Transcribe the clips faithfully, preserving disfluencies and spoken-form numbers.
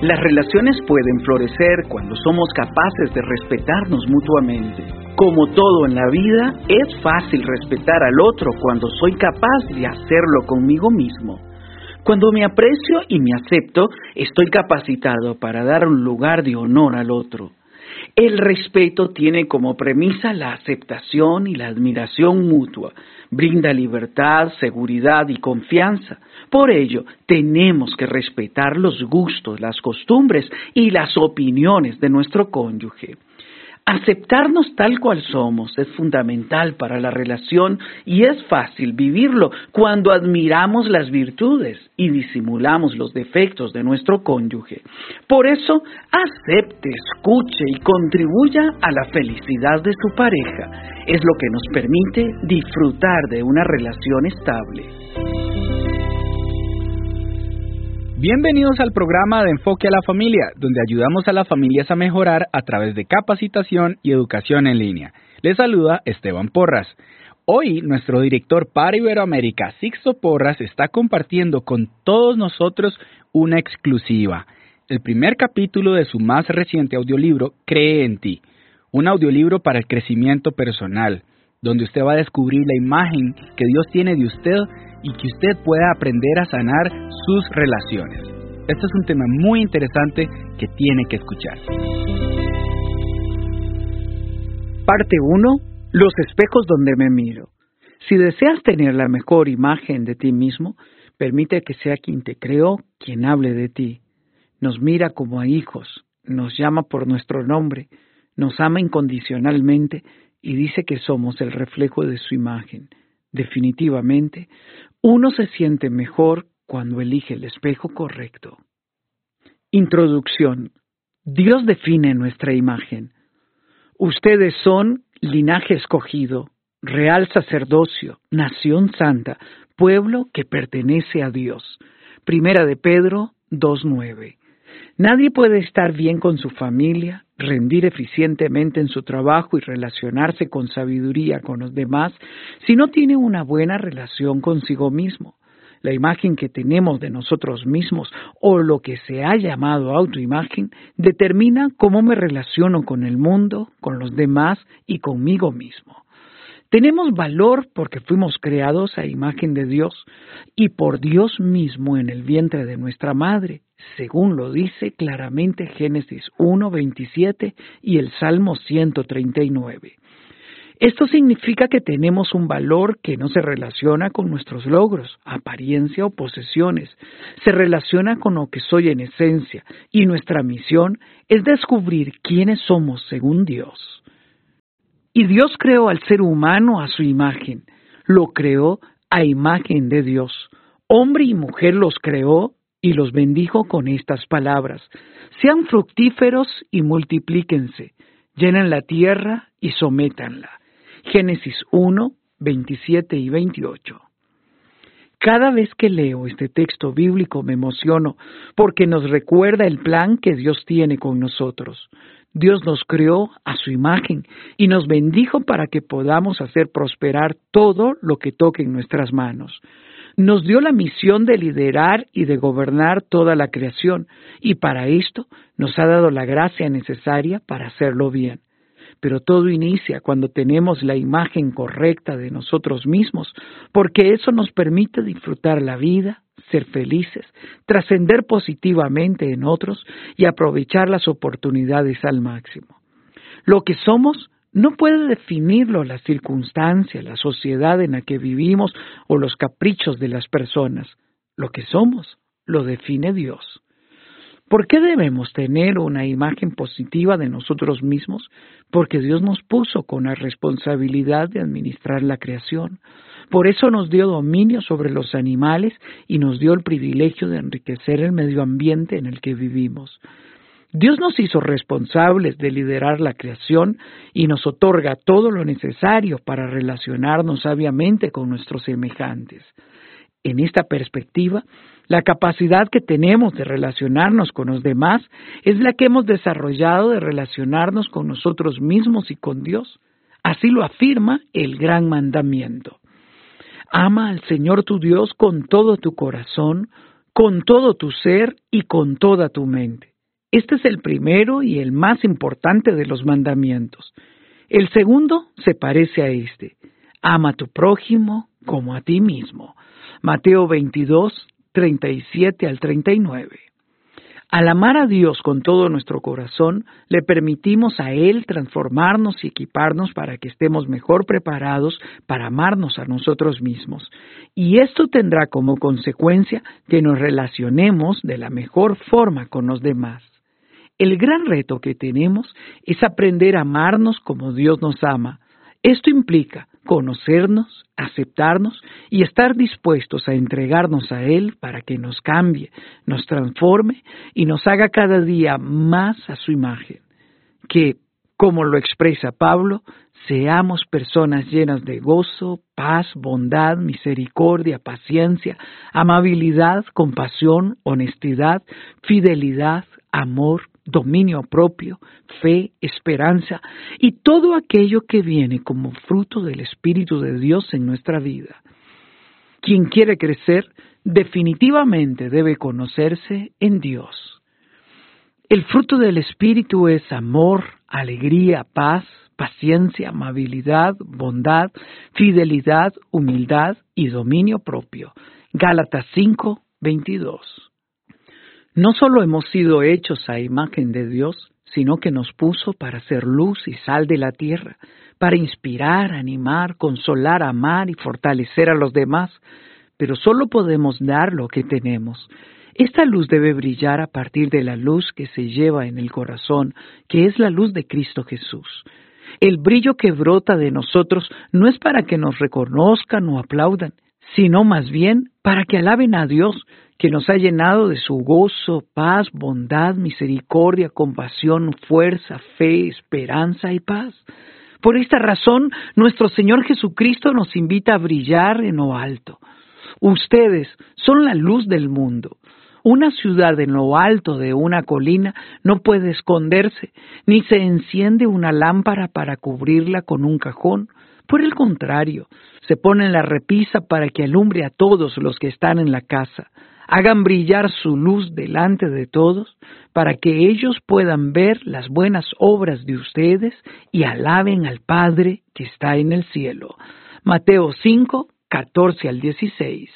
Las relaciones pueden florecer cuando somos capaces de respetarnos mutuamente. Como todo en la vida, es fácil respetar al otro cuando soy capaz de hacerlo conmigo mismo. Cuando me aprecio y me acepto, estoy capacitado para dar un lugar de honor al otro. El respeto tiene como premisa la aceptación y la admiración mutua. Brinda libertad, seguridad y confianza. Por ello, tenemos que respetar los gustos, las costumbres y las opiniones de nuestro cónyuge. Aceptarnos tal cual somos es fundamental para la relación y es fácil vivirlo cuando admiramos las virtudes y disimulamos los defectos de nuestro cónyuge. Por eso, acepte, escuche y contribuya a la felicidad de su pareja. Es lo que nos permite disfrutar de una relación estable. Bienvenidos al programa de Enfoque a la Familia, donde ayudamos a las familias a mejorar a través de capacitación y educación en línea. Les saluda Esteban Porras. Hoy, nuestro director para Iberoamérica, Sixto Porras, está compartiendo con todos nosotros una exclusiva. El primer capítulo de su más reciente audiolibro, Cree en ti. Un audiolibro para el crecimiento personal, donde usted va a descubrir la imagen que Dios tiene de usted y que usted pueda aprender a sanar sus relaciones. Este es un tema muy interesante que tiene que escuchar. Parte uno. Los espejos donde me miro. Si deseas tener la mejor imagen de ti mismo, permite que sea quien te creó quien hable de ti. Nos mira como a hijos, nos llama por nuestro nombre, nos ama incondicionalmente y dice que somos el reflejo de su imagen. Definitivamente, uno se siente mejor cuando elige el espejo correcto. Introducción. Dios define nuestra imagen. Ustedes son linaje escogido, real sacerdocio, nación santa, pueblo que pertenece a Dios. Primera de Pedro dos nueve. Nadie puede estar bien con su familia, rendir eficientemente en su trabajo y relacionarse con sabiduría con los demás si no tiene una buena relación consigo mismo. La imagen que tenemos de nosotros mismos o lo que se ha llamado autoimagen determina cómo me relaciono con el mundo, con los demás y conmigo mismo. Tenemos valor porque fuimos creados a imagen de Dios y por Dios mismo en el vientre de nuestra madre, según lo dice claramente Génesis uno veintisiete y el Salmo ciento treinta y nueve. Esto significa que tenemos un valor que no se relaciona con nuestros logros, apariencia o posesiones. Se relaciona con lo que soy en esencia y nuestra misión es descubrir quiénes somos según Dios. Y Dios creó al ser humano a su imagen. Lo creó a imagen de Dios. Hombre y mujer los creó y los bendijo con estas palabras. Sean fructíferos y multiplíquense. Llenen la tierra y sométanla. Génesis uno, veintisiete y veintiocho. Cada vez que leo este texto bíblico me emociono porque nos recuerda el plan que Dios tiene con nosotros. Dios nos creó a su imagen y nos bendijo para que podamos hacer prosperar todo lo que toque en nuestras manos. Nos dio la misión de liderar y de gobernar toda la creación y para esto nos ha dado la gracia necesaria para hacerlo bien. Pero todo inicia cuando tenemos la imagen correcta de nosotros mismos, porque eso nos permite disfrutar la vida, ser felices, trascender positivamente en otros y aprovechar las oportunidades al máximo. Lo que somos no puede definirlo la circunstancia, la sociedad en la que vivimos o los caprichos de las personas. Lo que somos lo define Dios. ¿Por qué debemos tener una imagen positiva de nosotros mismos? Porque Dios nos puso con la responsabilidad de administrar la creación. Por eso nos dio dominio sobre los animales y nos dio el privilegio de enriquecer el medio ambiente en el que vivimos. Dios nos hizo responsables de liderar la creación y nos otorga todo lo necesario para relacionarnos sabiamente con nuestros semejantes. En esta perspectiva, la capacidad que tenemos de relacionarnos con los demás es la que hemos desarrollado de relacionarnos con nosotros mismos y con Dios. Así lo afirma el gran mandamiento. Ama al Señor tu Dios con todo tu corazón, con todo tu ser y con toda tu mente. Este es el primero y el más importante de los mandamientos. El segundo se parece a este. Ama a tu prójimo como a ti mismo. Mateo veintidós, treinta y siete al treinta y nueve. Al amar a Dios con todo nuestro corazón, le permitimos a Él transformarnos y equiparnos para que estemos mejor preparados para amarnos a nosotros mismos. Y esto tendrá como consecuencia que nos relacionemos de la mejor forma con los demás. El gran reto que tenemos es aprender a amarnos como Dios nos ama. Esto implica conocernos, aceptarnos y estar dispuestos a entregarnos a Él para que nos cambie, nos transforme y nos haga cada día más a su imagen. Que, como lo expresa Pablo, seamos personas llenas de gozo, paz, bondad, misericordia, paciencia, amabilidad, compasión, honestidad, fidelidad, amor, dominio propio, fe, esperanza y todo aquello que viene como fruto del Espíritu de Dios en nuestra vida. Quien quiere crecer definitivamente debe conocerse en Dios. El fruto del Espíritu es amor, alegría, paz, paciencia, amabilidad, bondad, fidelidad, humildad y dominio propio. Gálatas cinco, veintidós. No solo hemos sido hechos a imagen de Dios, sino que nos puso para ser luz y sal de la tierra, para inspirar, animar, consolar, amar y fortalecer a los demás, pero solo podemos dar lo que tenemos. Esta luz debe brillar a partir de la luz que se lleva en el corazón, que es la luz de Cristo Jesús. El brillo que brota de nosotros no es para que nos reconozcan o aplaudan, sino más bien para que alaben a Dios, que nos ha llenado de su gozo, paz, bondad, misericordia, compasión, fuerza, fe, esperanza y paz. Por esta razón, nuestro Señor Jesucristo nos invita a brillar en lo alto. Ustedes son la luz del mundo. Una ciudad en lo alto de una colina no puede esconderse, ni se enciende una lámpara para cubrirla con un cajón. Por el contrario, se pone en la repisa para que alumbre a todos los que están en la casa. Hagan brillar su luz delante de todos, para que ellos puedan ver las buenas obras de ustedes y alaben al Padre que está en el cielo. Mateo cinco, catorce al dieciséis.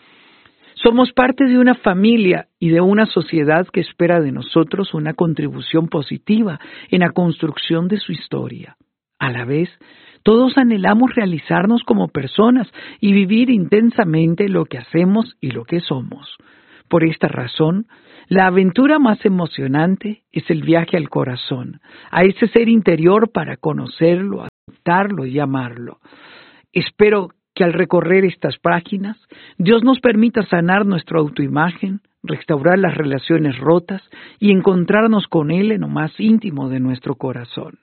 Somos parte de una familia y de una sociedad que espera de nosotros una contribución positiva en la construcción de su historia. A la vez, todos anhelamos realizarnos como personas y vivir intensamente lo que hacemos y lo que somos. Por esta razón, la aventura más emocionante es el viaje al corazón, a ese ser interior para conocerlo, aceptarlo y amarlo. Espero que al recorrer estas páginas, Dios nos permita sanar nuestra autoimagen, restaurar las relaciones rotas y encontrarnos con Él en lo más íntimo de nuestro corazón.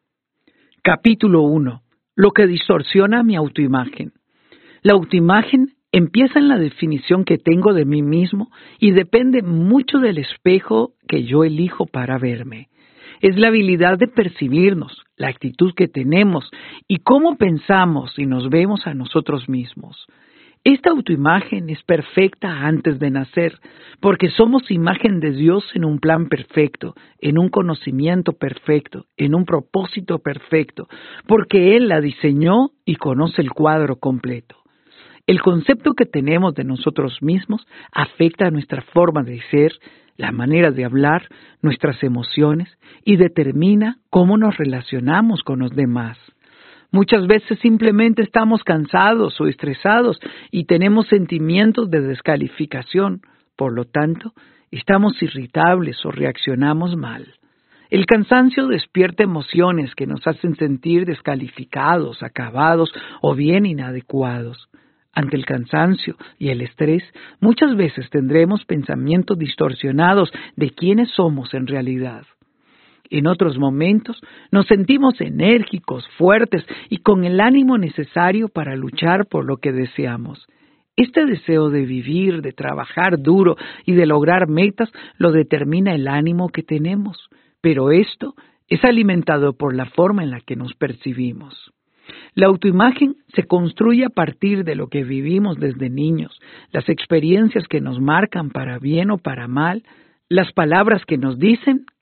Capítulo uno. Lo que distorsiona mi autoimagen. La autoimagen empieza en la definición que tengo de mí mismo y depende mucho del espejo que yo elijo para verme. Es la habilidad de percibirnos, la actitud que tenemos y cómo pensamos y nos vemos a nosotros mismos. Esta autoimagen es perfecta antes de nacer, porque somos imagen de Dios en un plan perfecto, en un conocimiento perfecto, en un propósito perfecto, porque Él la diseñó y conoce el cuadro completo. El concepto que tenemos de nosotros mismos afecta a nuestra forma de ser, la manera de hablar, nuestras emociones y determina cómo nos relacionamos con los demás. Muchas veces simplemente estamos cansados o estresados y tenemos sentimientos de descalificación. Por lo tanto, estamos irritables o reaccionamos mal. El cansancio despierta emociones que nos hacen sentir descalificados, acabados o bien inadecuados. Ante el cansancio y el estrés, muchas veces tendremos pensamientos distorsionados de quiénes somos en realidad. En otros momentos nos sentimos enérgicos, fuertes y con el ánimo necesario para luchar por lo que deseamos. Este deseo de vivir, de trabajar duro y de lograr metas lo determina el ánimo que tenemos, pero esto es alimentado por la forma en la que nos percibimos. La autoimagen se construye a partir de lo que vivimos desde niños, las experiencias que nos marcan para bien o para mal, las palabras que nos dicen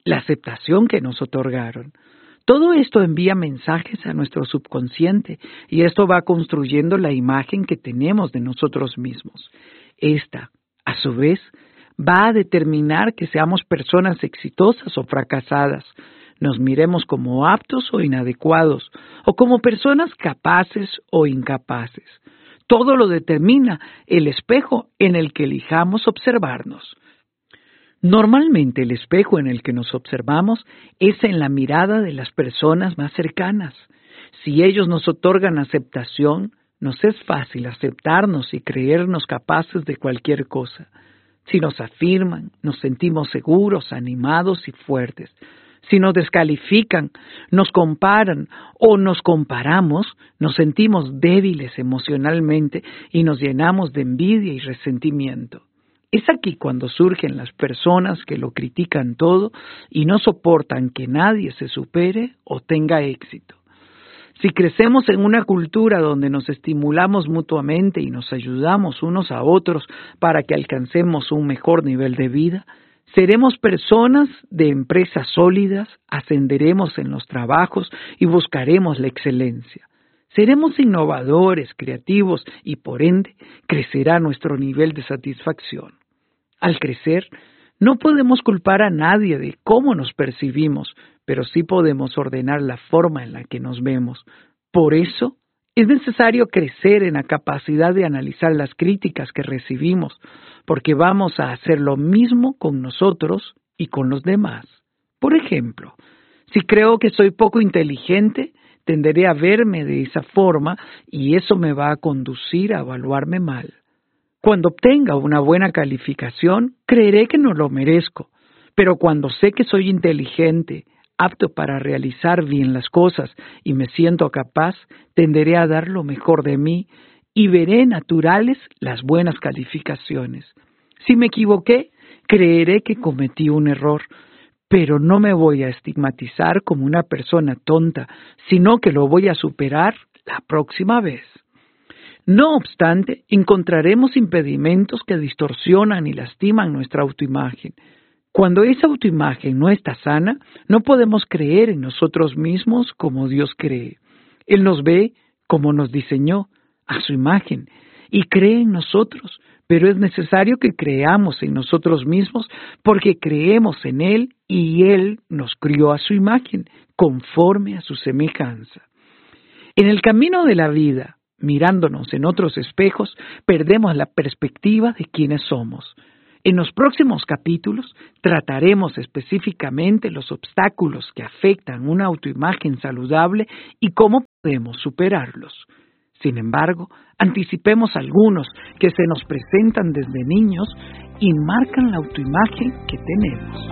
la aceptación que nos otorgaron. Todo esto envía mensajes a nuestro subconsciente y esto va construyendo la imagen que tenemos de nosotros mismos. Esta, a su vez, va a determinar que seamos personas exitosas o fracasadas, nos miremos como aptos o inadecuados, o como personas capaces o incapaces. Todo lo determina el espejo en el que elijamos observarnos. Normalmente el espejo en el que nos observamos es en la mirada de las personas más cercanas. Si ellos nos otorgan aceptación, nos es fácil aceptarnos y creernos capaces de cualquier cosa. Si nos afirman, nos sentimos seguros, animados y fuertes. Si nos descalifican, nos comparan o nos comparamos, nos sentimos débiles emocionalmente y nos llenamos de envidia y resentimiento. Es aquí cuando surgen las personas que lo critican todo y no soportan que nadie se supere o tenga éxito. Si crecemos en una cultura donde nos estimulamos mutuamente y nos ayudamos unos a otros para que alcancemos un mejor nivel de vida, seremos personas de empresas sólidas, ascenderemos en los trabajos y buscaremos la excelencia. Seremos innovadores, creativos y por ende crecerá nuestro nivel de satisfacción. Al crecer, no podemos culpar a nadie de cómo nos percibimos, pero sí podemos ordenar la forma en la que nos vemos. Por eso, es necesario crecer en la capacidad de analizar las críticas que recibimos, porque vamos a hacer lo mismo con nosotros y con los demás. Por ejemplo, si creo que soy poco inteligente, tenderé a verme de esa forma y eso me va a conducir a evaluarme mal. Cuando obtenga una buena calificación, creeré que no lo merezco, pero cuando sé que soy inteligente, apto para realizar bien las cosas y me siento capaz, tenderé a dar lo mejor de mí y veré naturales las buenas calificaciones. Si me equivoqué, creeré que cometí un error, pero no me voy a estigmatizar como una persona tonta, sino que lo voy a superar la próxima vez. No obstante, encontraremos impedimentos que distorsionan y lastiman nuestra autoimagen. Cuando esa autoimagen no está sana, no podemos creer en nosotros mismos como Dios cree. Él nos ve como nos diseñó, a su imagen, y cree en nosotros, pero es necesario que creamos en nosotros mismos porque creemos en Él y Él nos crió a su imagen, conforme a su semejanza. En el camino de la vida, mirándonos en otros espejos, perdemos la perspectiva de quiénes somos. En los próximos capítulos trataremos específicamente los obstáculos que afectan una autoimagen saludable y cómo podemos superarlos. Sin embargo, anticipemos algunos que se nos presentan desde niños y marcan la autoimagen que tenemos.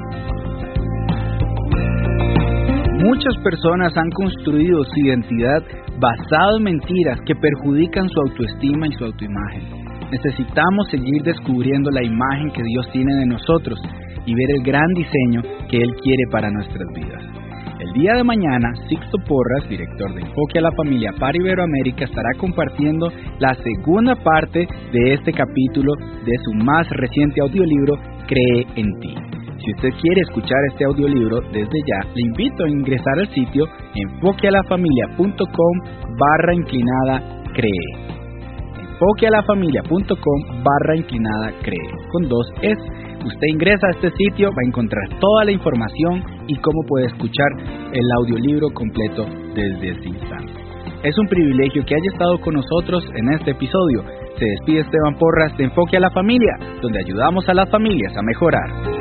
Muchas personas han construido su identidad basado en mentiras que perjudican su autoestima y su autoimagen. Necesitamos seguir descubriendo la imagen que Dios tiene de nosotros y ver el gran diseño que Él quiere para nuestras vidas. El día de mañana, Sixto Porras, director de Enfoque a la Familia para Iberoamérica, estará compartiendo la segunda parte de este capítulo de su más reciente audiolibro, Cree en Ti. Si usted quiere escuchar este audiolibro desde ya, le invito a ingresar al sitio enfoquealafamilia.com barra inclinada cree. enfoquealafamilia.com barra inclinada cree, con dos es. Usted ingresa a este sitio, va a encontrar toda la información y cómo puede escuchar el audiolibro completo desde este instante. Es un privilegio que haya estado con nosotros en este episodio. Se despide Esteban Porras de Enfoque a la Familia, donde ayudamos a las familias a mejorar.